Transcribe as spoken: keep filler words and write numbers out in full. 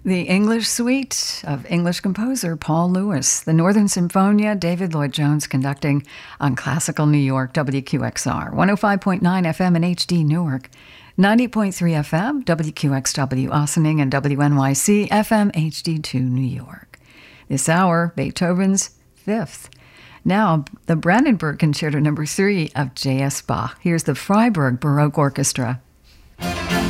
The English Suite of English composer Paul Lewis. The Northern Symphonia, David Lloyd Jones conducting on Classical New York, W Q X R, one oh five point nine F M in H D Newark, ninety point three F M, W Q X W Ossining, and W N Y C F M H D two New York. This hour, Beethoven's Fifth. Now, the Brandenburg Concerto Number three of J S. Bach. Here's the Freiburg Baroque Orchestra.